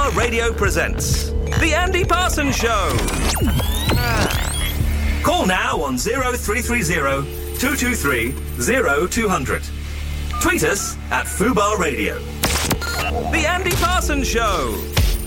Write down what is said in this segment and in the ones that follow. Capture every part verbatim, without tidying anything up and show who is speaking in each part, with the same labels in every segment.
Speaker 1: Fubar Radio presents The Andy Parsons Show. Call now on oh three three oh, two two three, oh two hundred. Tweet us at Fubar Radio. The Andy Parsons Show.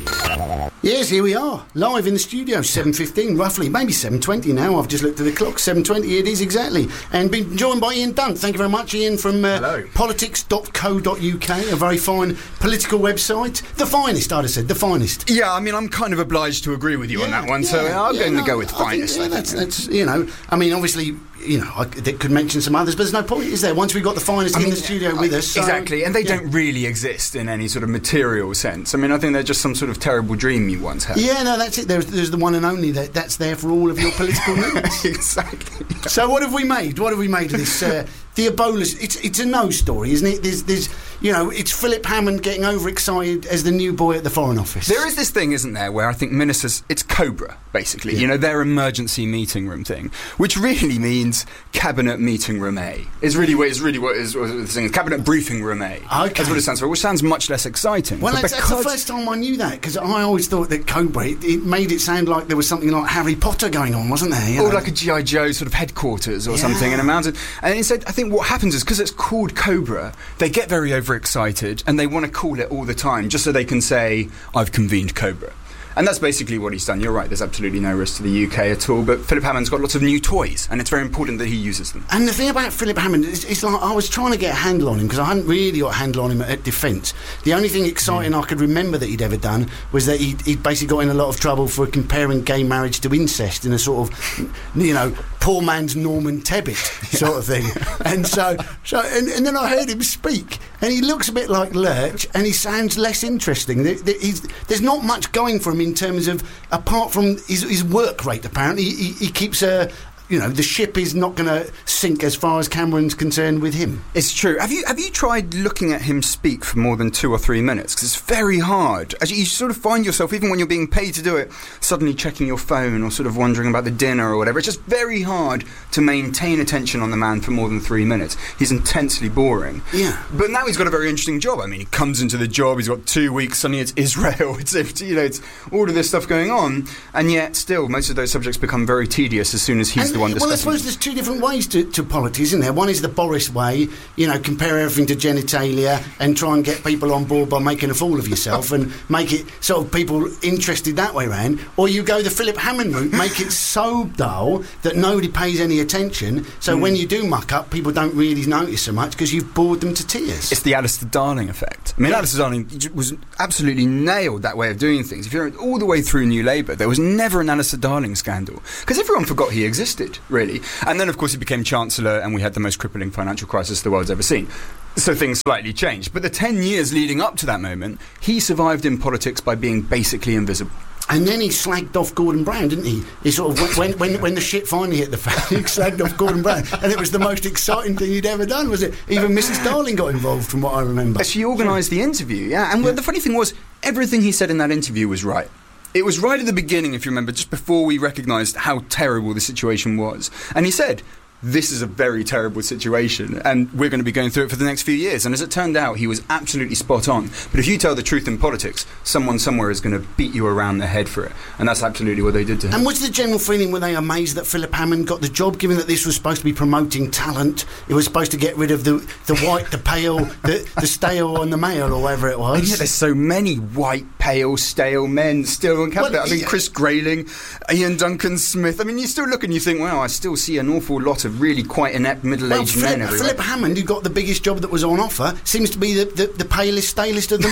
Speaker 2: Yes, here we are, live in the studio, seven fifteen roughly, maybe seven twenty now. I've just looked at the clock, seven twenty it is exactly. And been joined by Ian Dunt. Thank you very much, Ian, from uh, politics dot co dot uk, a very fine political website. The finest, I'd have said, the finest.
Speaker 3: Yeah, I mean, I'm kind of obliged to agree with you
Speaker 2: yeah,
Speaker 3: on that one,
Speaker 2: yeah,
Speaker 3: so I'm
Speaker 2: yeah,
Speaker 3: going
Speaker 2: no,
Speaker 3: to go with
Speaker 2: I
Speaker 3: finest.
Speaker 2: Think, yeah, that's, that's, you know, I mean, obviously, you know, I they could mention some others, but there's no point, is there? Once we've got the finest
Speaker 3: I
Speaker 2: in
Speaker 3: mean,
Speaker 2: the studio
Speaker 3: I,
Speaker 2: with us. So,
Speaker 3: exactly, and they
Speaker 2: yeah.
Speaker 3: don't really exist in any sort of material sense. I mean, I think they're just some sort of terrible dream you once had.
Speaker 2: Yeah, no, that's it. There's, there's the one and only that that's there for all of your political needs.
Speaker 3: Exactly.
Speaker 2: So what have we made? What have we made of this? Uh, the Ebola. It's it's a no story, isn't it? There's there's you know, it's Philip Hammond getting overexcited as the new boy at the Foreign Office.
Speaker 3: There is this thing, isn't there, where I think ministers, it's COBRA, basically, yeah. you know, their emergency meeting room thing, which really means Cabinet Meeting Room A. Is really what is really what is what the thing is. Cabinet Briefing Room A.
Speaker 2: Okay.
Speaker 3: That's what it stands for, which sounds much less exciting.
Speaker 2: Well, that's,
Speaker 3: because
Speaker 2: that's the first time I knew that, because I always thought that COBRA, it, it made it sound like there was something like Harry Potter going on, wasn't there? You
Speaker 3: or
Speaker 2: know?
Speaker 3: like a G I Joe sort of headquarters or
Speaker 2: yeah.
Speaker 3: something in a mountain. And instead, I think what happens is, because it's called COBRA, they get very overexcited and they want to call it all the time just so they can say, I've convened COBRA. And that's basically what he's done. You're right, there's absolutely no risk to the U K at all, but Philip Hammond's got lots of new toys, and it's very important that he uses them.
Speaker 2: And the thing about Philip Hammond is, it's like I was trying to get a handle on him, because I hadn't really got a handle on him at, at Defence. The only thing exciting mm. I could remember that he'd ever done was that he'd, he'd basically got in a lot of trouble for comparing gay marriage to incest in a sort of, you know, poor man's Norman Tebbit sort of thing. And so, so and, and then I heard him speak, and he looks a bit like Lurch, and he sounds less interesting. There, there, he's, there's not much going for him in terms of, apart from his, his work rate, apparently. He, he keeps a... You know, the ship is not going to sink as far as Cameron's concerned with him.
Speaker 3: It's true. Have you have you tried looking at him speak for more than two or three minutes? Because it's very hard. As you sort of find yourself, even when you're being paid to do it, suddenly checking your phone or sort of wondering about the dinner or whatever. It's just very hard to maintain attention on the man for more than three minutes. He's intensely boring.
Speaker 2: Yeah.
Speaker 3: But now he's got a very interesting job. I mean, he comes into the job, he's got two weeks, suddenly it's Israel, it's, you know, it's all of this stuff going on, and yet still, most of those subjects become very tedious as soon as he's
Speaker 2: and
Speaker 3: the one discussing.
Speaker 2: Well, I suppose there's two different ways to, to politics, isn't there? One is the Boris way, you know, compare everything to genitalia and try and get people on board by making a fool of yourself and make it sort of people interested that way round. Or you go the Philip Hammond route, make it so dull that nobody pays any attention, so mm. when you do muck up, people don't really notice so much because you've bored them to tears.
Speaker 3: It's the Alistair Darling effect. I mean, yeah. Alistair Darling was absolutely nailed that way of doing things. If you're all the way through New Labour, there was never an Alistair Darling scandal because everyone forgot he existed, really. And then, of course, he became Chancellor and we had the most crippling financial crisis the world's ever seen. So things slightly changed. But the ten years leading up to that moment, he survived in politics by being basically invisible.
Speaker 2: And then he slagged off Gordon Brown, didn't he? He sort of, when when, when the shit finally hit the fan, he slagged off Gordon Brown. And it was the most exciting thing he'd ever done, was it? Even Missus Darling got involved, from what I remember.
Speaker 3: She organised the interview, yeah. And yeah. the funny thing was, everything he said in that interview was right. It was right at the beginning, if you remember, just before we recognised how terrible the situation was. And he said, this is a very terrible situation and we're going to be going through it for the next few years. And as it turned out, he was absolutely spot on. But if you tell the truth in politics, someone somewhere is going to beat you around the head for it. And that's absolutely what they did to him.
Speaker 2: And was the general feeling, were they amazed that Philip Hammond got the job, given that this was supposed to be promoting talent? It was supposed to get rid of the, the white, the pale, the, the stale and the male, or whatever it was.
Speaker 3: And yet there's so many white, pale, stale men still in cabinet. Well, I mean, yeah. Chris Grayling, Ian Duncan Smith. I mean, you still look and you think, wow, I still see an awful lot of really quite inept middle-aged
Speaker 2: well,
Speaker 3: men
Speaker 2: Philip,
Speaker 3: everywhere.
Speaker 2: Philip Hammond, who got the biggest job that was on offer, seems to be the, the, the palest, stalest of them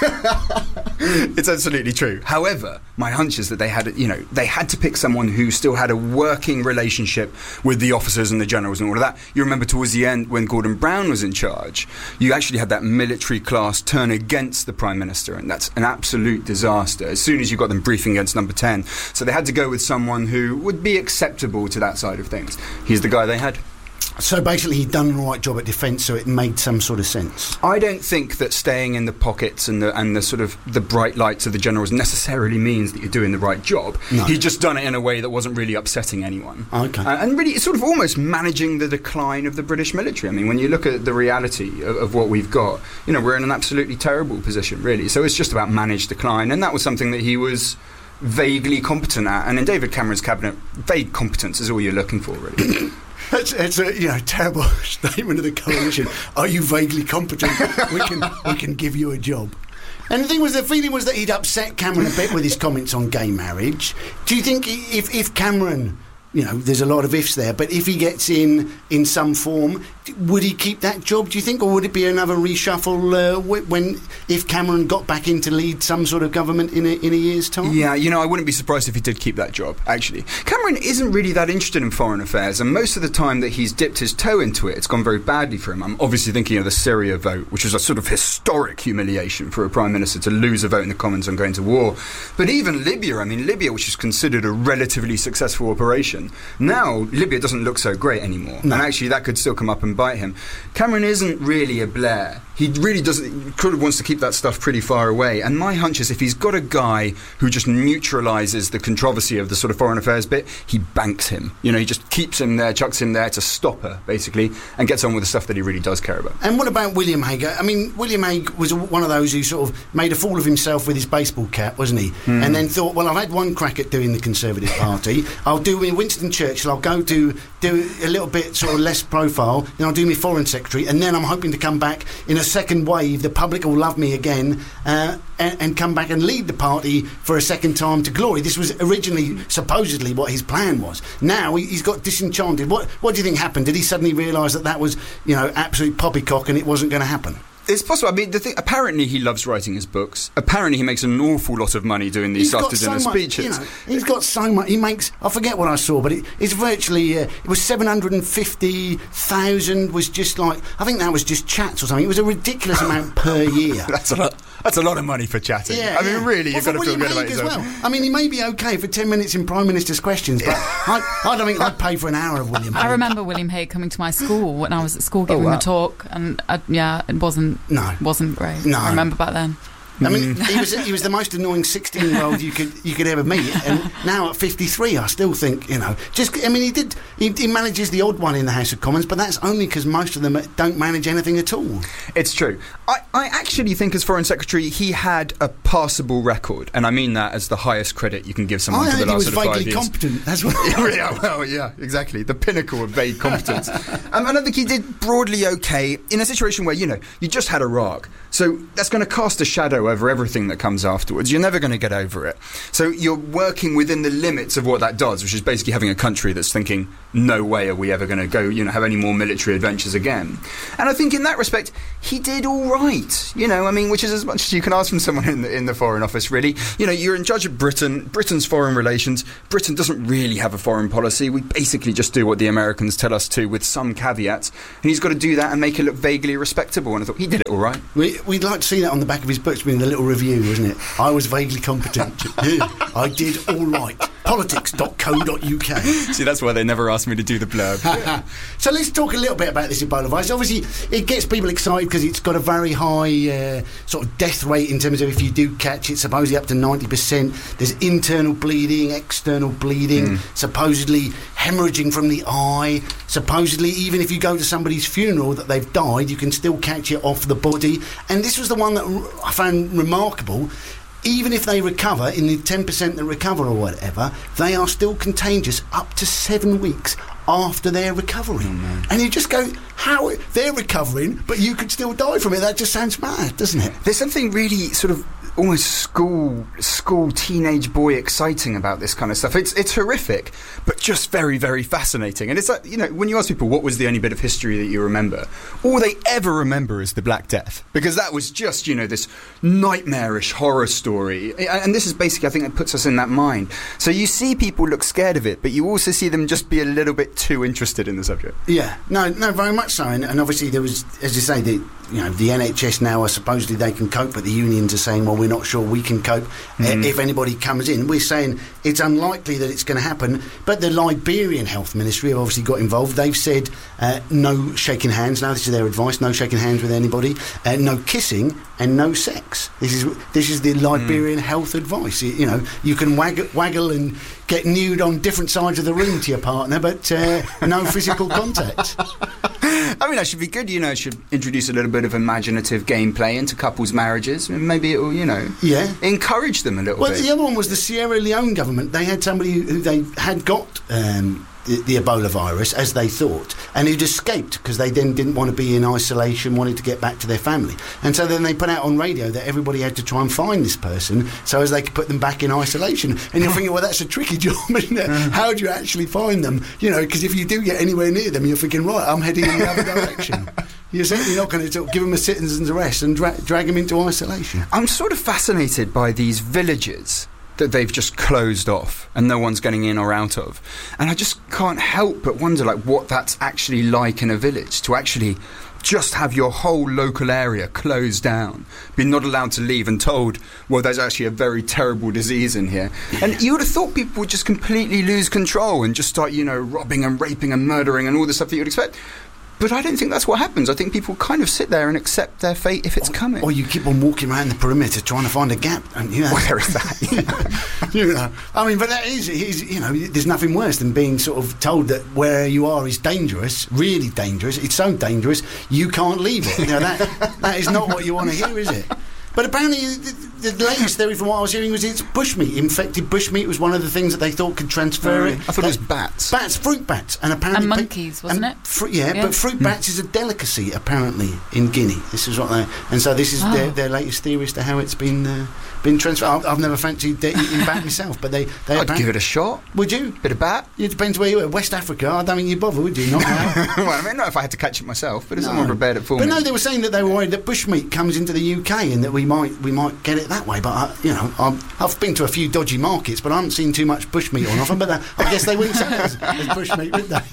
Speaker 2: all.
Speaker 3: It's absolutely true. However, my hunch is that they had, you know, they had to pick someone who still had a working relationship with the officers and the generals and all of that. You remember towards the end, when Gordon Brown was in charge, you actually had that military class turn against the Prime Minister, and that's an absolute disaster. As soon as you got them briefing against Number ten, so they had to go with someone who would be acceptable to that side of things. He's the guy they had.
Speaker 2: So basically he'd done the right job at defence, so it made some sort of sense.
Speaker 3: I don't think that staying in the pockets and the and the sort of the bright lights of the generals necessarily means that you're doing the right job.
Speaker 2: No.
Speaker 3: He'd just done it in a way that wasn't really upsetting anyone.
Speaker 2: Okay.
Speaker 3: Uh, and really, it's sort of almost managing the decline of the British military. I mean, when you look at the reality of, of what we've got, you know, we're in an absolutely terrible position, really. So it's just about managed decline, and that was something that he was vaguely competent at. And in David Cameron's cabinet, vague competence is all you're looking for, really.
Speaker 2: That's, it's a you know terrible statement of the coalition. Are you vaguely competent? We can we can give you a job. And the thing was, the feeling was that he'd upset Cameron a bit with his comments on gay marriage. Do you think if if Cameron, you know, there's a lot of ifs there, but if he gets in in some form, would he keep that job, do you think, or would it be another reshuffle uh, when if Cameron got back in to lead some sort of government in a, in a year's time?
Speaker 3: Yeah, you know, I wouldn't be surprised if he did keep that job, actually. Cameron isn't really that interested in foreign affairs, and most of the time that he's dipped his toe into it, it's gone very badly for him. I'm obviously thinking of the Syria vote, which was a sort of historic humiliation for a Prime Minister to lose a vote in the Commons on going to war. But even Libya, I mean, Libya, which is considered a relatively successful operation, now Libya doesn't look so great anymore. No. And actually that could still come up and bite him. Cameron isn't really a Blair. He really doesn't, kind of wants to keep that stuff pretty far away. And my hunch is if he's got a guy who just neutralises the controversy of the sort of foreign affairs bit, he banks him. You know, he just keeps him there, chucks him there to stop her, basically, and gets on with the stuff that he really does care about.
Speaker 2: And what about William Hague? I mean, William Hague was one of those who sort of made a fool of himself with his baseball cap, wasn't he? Mm. And then thought, well, I've had one crack at doing the Conservative Party. I'll do Winston Churchill. I'll go to do a little bit sort of less profile, then I'll do my Foreign Secretary, and then I'm hoping to come back in a second wave. The public will love me again, uh, and, and come back and lead the party for a second time to glory. This was originally supposedly what his plan was. Now he, he's got disenchanted. What what do you think happened? Did he suddenly realise that that was, you know, absolute poppycock and it wasn't going to happen?
Speaker 3: It's possible. I mean, the thing, apparently he loves writing his books. Apparently he makes an awful lot of money doing these after dinner so speeches.
Speaker 2: You know, he's got so much. He makes. I forget what I saw, but it, it's virtually. Uh, it was seven hundred and fifty thousand. Was just like I think that was just chats or something. It was a ridiculous amount per year.
Speaker 3: That's a lot. That's a lot of money for chatting.
Speaker 2: Yeah,
Speaker 3: I mean,
Speaker 2: yeah.
Speaker 3: really,
Speaker 2: well,
Speaker 3: you've got to feel
Speaker 2: William
Speaker 3: good about
Speaker 2: Hague
Speaker 3: yourself.
Speaker 2: as well. I mean, he may be okay for ten minutes in Prime Minister's questions, but I, I don't think I'd pay for an hour of William Hague.
Speaker 4: I remember William Hague coming to my school when I was at school giving
Speaker 3: oh, wow.
Speaker 4: a talk, and uh, yeah, it wasn't.
Speaker 2: No,
Speaker 4: wasn't great.
Speaker 2: No,
Speaker 4: I remember back then.
Speaker 2: I mean, he was he was the most annoying sixteen-year-old you could you could ever meet, and now at fifty-three, I still think, you know, just I mean, he did he, he manages the odd one in the House of Commons, but that's only because most of them don't manage anything at all.
Speaker 3: It's true. I, I actually think as Foreign Secretary he had a passable record, and I mean that as the highest credit you can give someone
Speaker 2: I
Speaker 3: for the
Speaker 2: heard
Speaker 3: last
Speaker 2: he was
Speaker 3: sort of five
Speaker 2: vaguely
Speaker 3: years.
Speaker 2: competent. That's what.
Speaker 3: yeah, well, yeah, exactly. The pinnacle of vague competence. um, and I think he did broadly okay in a situation where, you know, you just had Iraq, so that's going to cast a shadow over everything that comes afterwards. You're never going to get over it. So you're working within the limits of what that does, which is basically having a country that's thinking, no way are we ever going to go, you know, have any more military adventures again. And I think in that respect, he did all right. You know, I mean, which is as much as you can ask from someone in the, in the Foreign Office, really. You know, you're in charge of Britain, Britain's foreign relations. Britain doesn't really have a foreign policy. We basically just do what the Americans tell us to, with some caveats. And he's got to do that and make it look vaguely respectable. And I thought, he did it all right.
Speaker 2: We, we'd like to see that on the back of his books, being the little review, wasn't it? I was vaguely competent. Yeah, I did all right. politics dot co dot uk.
Speaker 3: See, that's why they never asked me to do the blurb.
Speaker 2: So let's talk a little bit about this Ebola virus. Obviously, it gets people excited because it's got a very high uh, sort of death rate in terms of if you do catch it, supposedly up to ninety percent. There's internal bleeding, external bleeding, mm. supposedly hemorrhaging from the eye. Supposedly, even if you go to somebody's funeral that they've died, you can still catch it off the body. And this was the one that I found remarkable. Even if they recover, in the ten percent that recover or whatever, they are still contagious up to seven weeks after their recovery. Oh, and you just go, how they're recovering, but you could still die from it. That just sounds mad, doesn't it?
Speaker 3: There's something really sort of almost school school teenage boy exciting about this kind of stuff. It's it's horrific, but just very, very fascinating. And it's like, you know, when you ask people what was the only bit of history that you remember, all they ever remember is the Black Death, because that was just, you know, this nightmarish horror story. And this is basically, I think, it puts us in that mind. So you see people look scared of it, but you also see them just be a little bit too interested in the subject.
Speaker 2: Yeah, no, no, very much so. And, and obviously there was, as you say, the you know the N H S now are supposedly they can cope, but the unions are saying, well, we're not sure we can cope mm. uh, if anybody comes in. We're saying it's unlikely that it's going to happen, but the Liberian Health Ministry have obviously got involved. They've said uh, no shaking hands. Now this is their advice: no shaking hands with anybody, uh, no kissing, and no sex. This is this is the Liberian mm. health advice. You, you know, you can waggle, waggle and get nude on different sides of the room to your partner, but uh, no physical contact.
Speaker 3: I mean, that should be good. You know, it should introduce a little bit of imaginative gameplay into couples' marriages. Maybe it will, you know,
Speaker 2: yeah.
Speaker 3: encourage them a little
Speaker 2: well,
Speaker 3: bit.
Speaker 2: Well, the other one was the Sierra Leone government. They had somebody who, who they had got um, the, the Ebola virus, as they thought, and who'd escaped because they then didn't want to be in isolation, wanted to get back to their family. And so then they put out on radio that everybody had to try and find this person so as they could put them back in isolation. And you're thinking, well, that's a tricky job, isn't it? How do you actually find them? You know, because if you do get anywhere near them, you're thinking, right, I'm heading in the other direction. You're certainly not going to give them a citizen's arrest and dra- drag them into isolation.
Speaker 3: I'm sort of fascinated by these villages that they've just closed off and no one's getting in or out of. And I just can't help but wonder, like, what that's actually like in a village, to actually just have your whole local area closed down, be not allowed to leave and told, well, there's actually a very terrible disease in here. And you would have thought people would just completely lose control and just start, you know, robbing and raping and murdering and all the stuff that you'd expect. But I don't think that's what happens. I think people kind of sit there and accept their fate if it's
Speaker 2: or,
Speaker 3: coming.
Speaker 2: Or you keep on walking around the perimeter trying to find a gap. And, you know,
Speaker 3: well, there is that.
Speaker 2: you know, I mean, but that is, is, you know, there's nothing worse than being sort of told that where you are is dangerous, really dangerous. It's so dangerous you can't leave it. You know, that that is not what you want to hear, is it? But apparently, the, the latest theory from what I was hearing was it's bushmeat. Infected bushmeat was one of the things that they thought could transfer
Speaker 3: mm.
Speaker 2: it.
Speaker 3: I thought
Speaker 2: that,
Speaker 3: it was bats.
Speaker 2: Bats, fruit bats. And apparently...
Speaker 4: And monkeys, wasn't
Speaker 2: and
Speaker 4: it?
Speaker 2: Fr- yeah,
Speaker 4: yeah,
Speaker 2: but fruit bats mm. is a delicacy, apparently, in Guinea. This is what they... And so this is oh. their, their latest theory as to how it's been uh, been transferred. I've, I've never fancied eating bat myself, but they... they
Speaker 3: I'd give it a shot.
Speaker 2: Would you?
Speaker 3: Bit of bat?
Speaker 2: It depends where you are. West Africa, I don't think you'd bother, would you? Not
Speaker 3: well, I mean, not if I had to catch it myself, but it's
Speaker 2: no.
Speaker 3: someone prepared it for
Speaker 2: but
Speaker 3: me.
Speaker 2: But no, they were saying that they were worried that bushmeat comes into the U K and that we might we might get it that way. But, I, you know, I'm, I've been to a few dodgy markets, but I haven't seen too much bushmeat on offer. But uh, I guess they wouldn't say it as, as bushmeat, would they?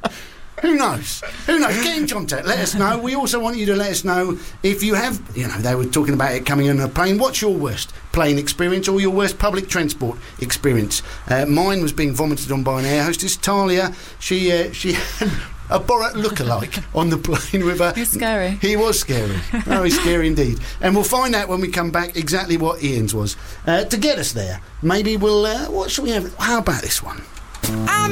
Speaker 2: Who knows? Who knows? Get in contact. Let us know. We also want you to let us know if you have, you know, they were talking about it coming on a plane. What's your worst plane experience or your worst public transport experience? Uh, mine was being vomited on by an air hostess. Talia, she uh, she had a Borat lookalike on the plane with her.
Speaker 4: He's scary.
Speaker 2: He was scary. Very scary indeed. And we'll find out when we come back exactly what Ian's was. Uh, to get us there, maybe we'll, uh, what shall we have? How about this one?
Speaker 5: I'm